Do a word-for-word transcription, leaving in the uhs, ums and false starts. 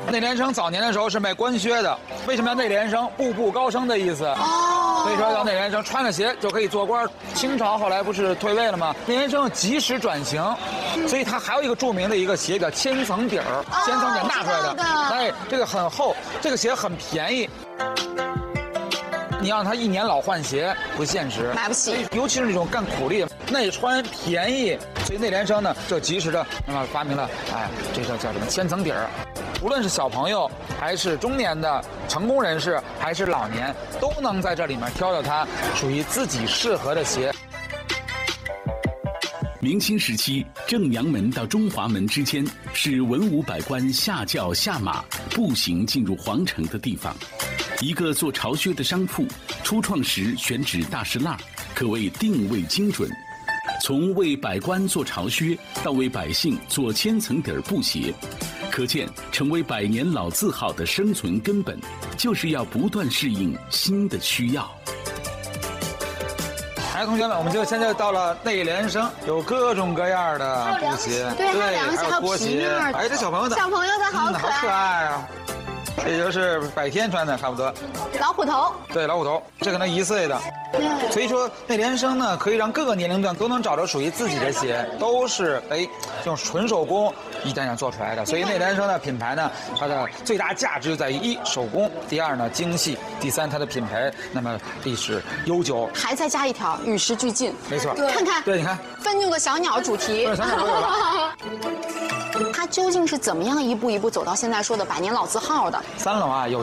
内联升早年的时候是卖官靴的，为什么要内联升？步步高升的意思。哦。所以说叫内联升，穿了鞋就可以做官。清朝后来不是退位了吗？内联升及时转型，所以它还有一个著名的一个鞋叫千层底儿，千层底纳出来的。哎，这个很厚，这个鞋很便宜。你让他一年老换鞋不现实， 买不起。 尤其是那种干苦力，内穿便宜，所以内联升呢就及时的那么发明了，哎，这个叫什么千层底儿。无论是小朋友，还是中年的成功人士，还是老年，都能在这里面挑到它属于自己适合的鞋。 明清时期，正阳门到中华门之间是文武百官下轿下马步行进入皇城的地方。一个做巢靴的商铺，初创时选址大石栏，可谓定位精准。从为百官做巢靴，到为百姓做千层底儿布鞋，可见成为百年老字号的生存根本，就是要不断适应新的需要。 哎，同学们，我们就现在到了内联升，有各种各样的布鞋， 对，还有凉鞋，还有皮面的。 哎，这小朋友的， 小朋友的好可爱， 好可爱啊！这就是百天穿的，差不多。 老虎头， 对，老虎头，这可能一岁的。对。所以说内联升呢，可以让各个年龄段都能找到属于自己的鞋，都是哎用纯手工一点点做出来的。所以内联升的品牌呢，它的最大价值就在于一手工，第二呢精细，第三它的品牌那么历史悠久。 还再加一条与时俱进。 没错。 看看， 对，你看， 愤怒的小鸟主题。 对，小鸟都有了。 它究竟是怎么样一步一步走到现在说的百年老字号的？ 三楼啊有。